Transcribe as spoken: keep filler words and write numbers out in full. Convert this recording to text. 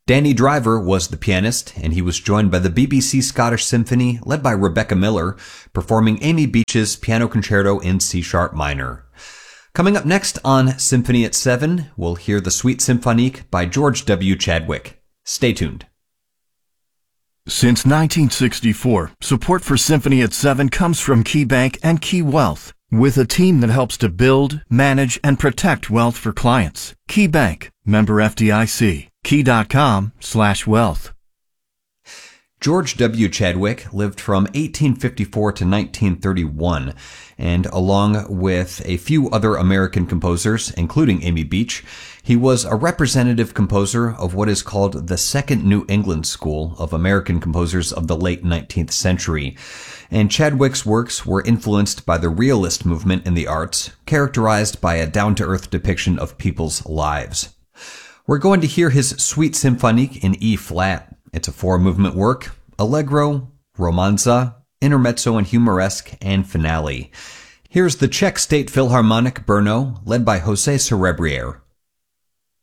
Danny Driver was the pianist, and he was joined by the B B C Scottish Symphony, led by Rebecca Miller, performing Amy Beach's Piano Concerto in C-sharp minor. Coming up next on Symphony at seven, we'll hear the Suite Symphonique by George W. Chadwick. Stay tuned. Since nineteen sixty-four, support for Symphony at seven comes from KeyBank and Key Wealth, with a team that helps to build, manage, and protect wealth for clients. KeyBank, member F D I C. Key.com slash wealth. George W. Chadwick lived from eighteen fifty-four to nineteen thirty-one, and along with a few other American composers, including Amy Beach, he was a representative composer of what is called the Second New England School of American composers of the late nineteenth century. And Chadwick's works were influenced by the realist movement in the arts, characterized by a down-to-earth depiction of people's lives. We're going to hear his Suite Symphonique in E-flat. It's a four-movement work: Allegro, Romanza, Intermezzo and Humoresque, and Finale. Here's the Czech State Philharmonic Brno, led by José Cerebriere.